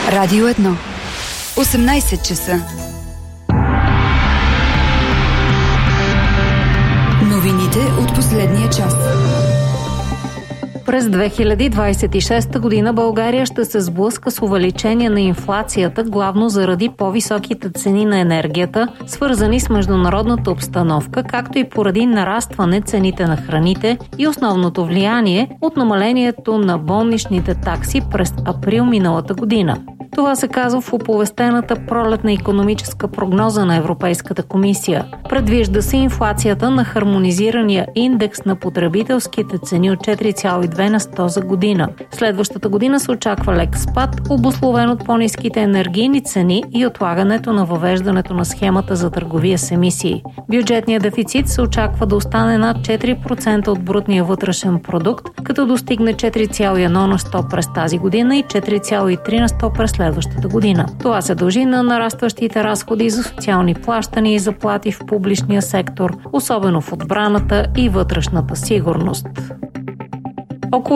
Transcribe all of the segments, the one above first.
Радио 1. 18 часа. Новините от последния час. През 2026 година България ще се сблъска с увеличение на инфлацията, главно заради по-високите цени на енергията, свързани с международната обстановка, както и поради нарастване цените на храните и основното влияние от намалението на болничните такси през април миналата година. Това се казва в оповестената пролетна икономическа прогноза на Европейската комисия. Предвижда се инфлацията на хармонизирания индекс на потребителските цени от 4,2 на 100 за година. Следващата година се очаква лек спад, обусловен от по-ниските енергийни цени и отлагането на въвеждането на схемата за търговия с емисии. Бюджетният дефицит се очаква да остане над 4% от брутния вътрешен продукт, като достигне 4,1 на 100 през тази година и 4,3 на 100 през следващата година. Това се дължи на нарастващите разходи за социални плащания и заплати в публичния сектор, особено в отбраната и вътрешната сигурност. Около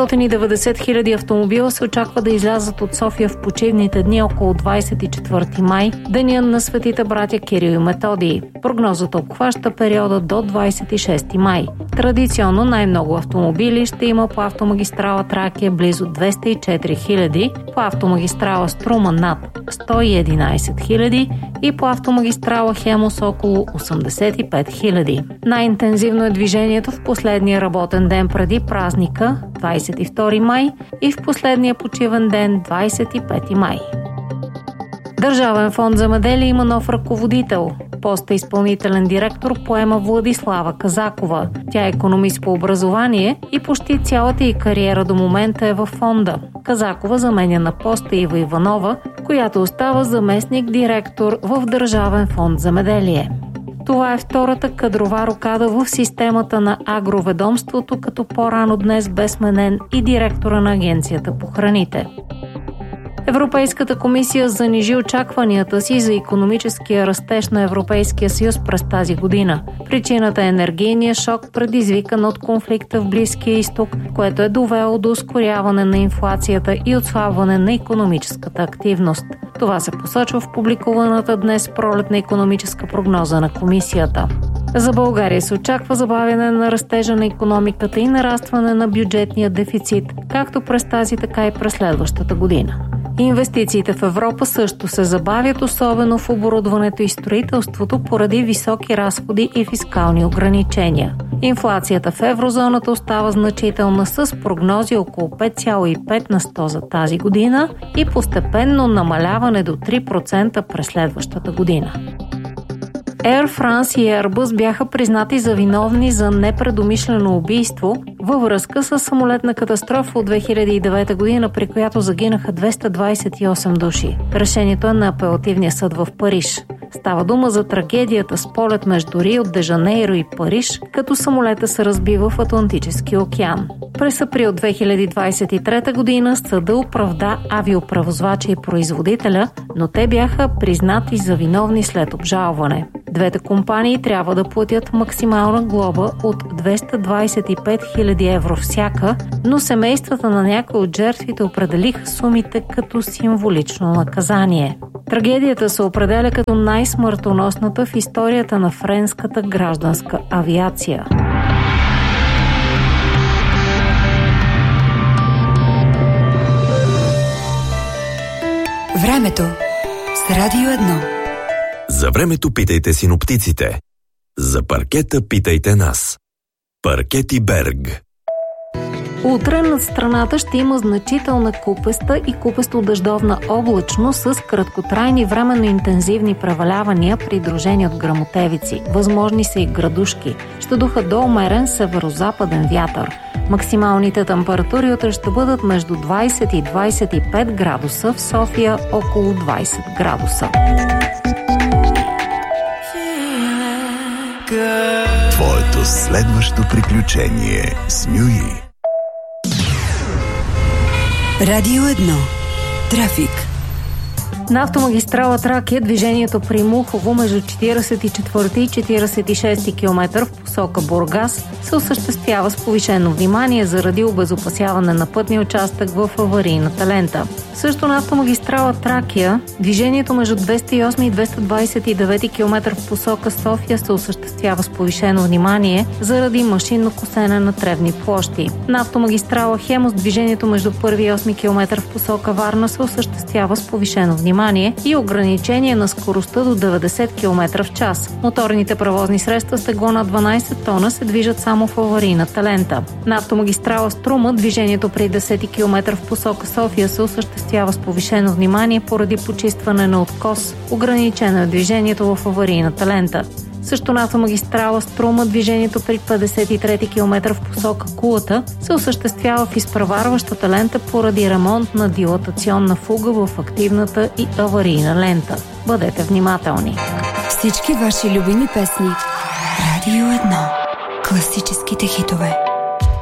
490 хиляди автомобила се очаква да излязат от София в почивните дни около 24 май, деня на светите братя Кирил и Методий. Прогнозата обхваща периода до 26 май. Традиционно най-много автомобили ще има по автомагистрала Тракия близо 204 хиляди, по автомагистрала Струма над 111 хиляди и по автомагистрала Хемус около 85 хиляди. Най-интензивно е движението в последния работен ден преди празника, 22 май, и в последния почивен ден, 25 май. Държавен фонд „Земеделие“ има нов ръководител. Поста изпълнителен директор поема Владислава Казакова. Тя е икономист по образование и почти цялата ѝ кариера до момента е във фонда. Казакова заменя на поста Ива Иванова, която остава заместник-директор в Държавен фонд „Земеделие“. Това е втората кадрова рокада в системата на агроведомството, като по-рано днес бе сменен и директора на Агенцията по храните. Европейската комисия занижи очакванията си за икономическия растеж на Европейския съюз през тази година. Причината е енергийния шок, предизвикан от конфликта в Близкия изток, което е довело до ускоряване на инфлацията и отслабване на икономическата активност. Това се посочва в публикуваната днес пролетна икономическа прогноза на комисията. За България се очаква забавяне на растежа на икономиката и нарастване на бюджетния дефицит, както през тази, така и през следващата година. Инвестициите в Европа също се забавят, особено в оборудването и строителството, поради високи разходи и фискални ограничения. Инфлацията в еврозоната остава значителна, с прогнози около 5,5 на 100 за тази година и постепенно намаляване до 3% през следващата година. Air France и Airbus бяха признати за виновни за непредумишлено убийство във връзка с самолетна катастрофа от 2009 година, при която загинаха 228 души. Решението е на апелативния съд в Париж. Става дума за трагедията с полет между Рио де Жанейро и Париж, като самолета се разби в Атлантическия океан. През април 2023 година съда оправда авиопревозвача и производителя, но те бяха признати за виновни след обжалване. Двете компании трябва да платят максимална глоба от 225 000 евро всяка, но семействата на някои от жертвите определиха сумите като символично наказание. Трагедията се определя като най-смъртоносната в историята на френската гражданска авиация. Времето с Радио 1. За времето питайте синоптиците. За паркета питайте нас. Паркети Берг. Утре над страната ще има значителна купеста и купесто-дъждовна облачност с краткотрайни временно интензивни превалявания, придружени от гръмотевици. Възможни са и градушки. Ще духа до умерен северо-западен вятър. Максималните температури утре ще бъдат между 20 и 25 градуса, в София около 20 градуса. Твоето следващо приключение с Нюи. Радио 1. Трафик. На автомагистрала Тракия движението при Мухово между 44 и 46 км в посока посока Бургас се осъществява с повишено внимание заради обезопасяване на пътния участък в аварийната лента. Също на автомагистрала Тракия движението между 208 и 229 км в посока София се осъществява с повишено внимание заради машинно косене на тревни площи. На автомагистрала Хемус движението между 1 и 8 км в посока Варна се осъществява с повишено внимание и ограничение на скоростта до 90 км в час. Моторните превозни средства с тегло на 12 тона се движат само в аварийната лента. На автомагистрала Струма движението при 10 км в посока София се осъществява с повишено внимание поради почистване на откос. Ограничено е движението в аварийната лента. Също на автомагистрала Струма движението при 53 км в посока Кулата се осъществява в изпреварващата лента поради ремонт на дилатационна фуга в активната и аварийна лента. Бъдете внимателни! Всички ваши любими песни. Радио 1. Класическите хитове.